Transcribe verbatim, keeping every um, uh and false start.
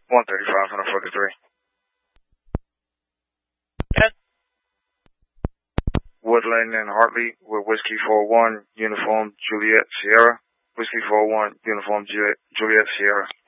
one thirty-five, one forty-three. Yes. Woodland and Hartley with Whiskey four one, Uniform Juliet Sierra. Whiskey four one, Uniform Juliet, Juliet Sierra.